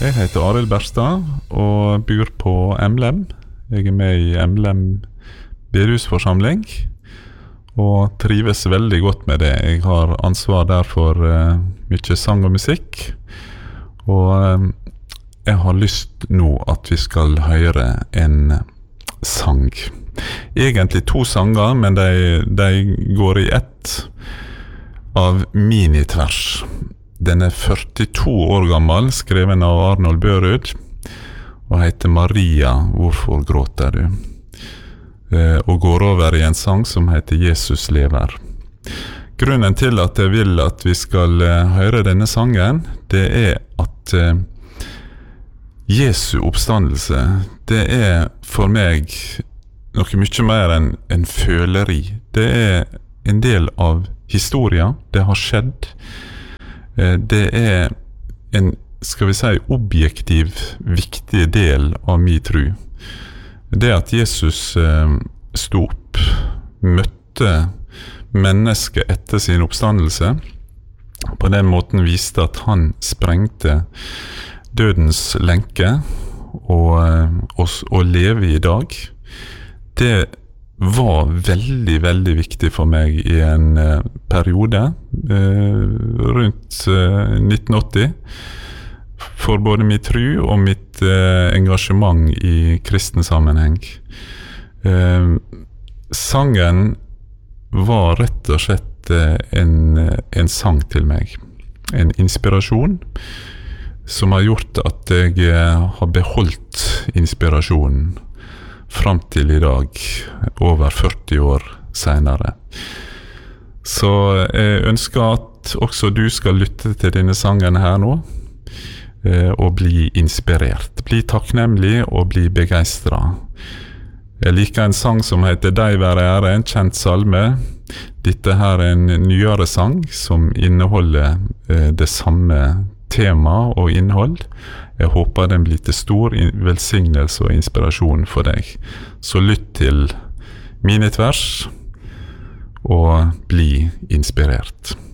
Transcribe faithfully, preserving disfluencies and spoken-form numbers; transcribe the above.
Jeg heter Arild Berstad og bor på Emblem. Jeg er med i Emblem bedehusforsamling og trives veldig godt med det. Jeg har ansvar der for uh, mye sang og musikk, og uh, jeg har lyst nå at vi skal høre en sang. Egentlig to sanger, men de, de går i ett av Minitvers. Den er førtito år gammel, skreven av Arnold Børud, og heter Maria, hvorfor gråter du? Eh, og går over i en sang som heter Jesus lever. Grunnen til at jeg vil at vi skal eh, høre denne sangen, det er at eh, Jesu oppstandelse, det er for meg noe mye mer enn en føleri. Det er en del av historien, det har skjedd. Det er en, skal vi si, objektiv, viktig del av min tro. Det at Jesus eh, sto opp, møtte mennesket etter sin oppstandelse, på den måten viste at han sprengte dødens lenke og, og, og leve i dag. Det var veldig, veldig viktig for meg i en uh, periode uh, rundt uh, nitten åtti, for både mitt tro og mitt uh, engasjement i kristen sammenheng. Uh, sangen var rett og slett uh, en, en sang til meg, en inspirasjon, som har gjort at jeg har beholdt inspirasjonen fram til i dag, over førti år senere. Så jeg ønsker at også du skal lytte til denne sangen her nå, og bli inspirert. Bli takknemlig og bli begeistret. Jeg liker en sang som heter Deg være ære, en kjent salme. Dette her er en nyere sang som inneholder det samme tema og innhold. Jeg håper den blir til stor velsignelse og inspirasjon for deg. Så lytt til Minitvers og bli inspirert.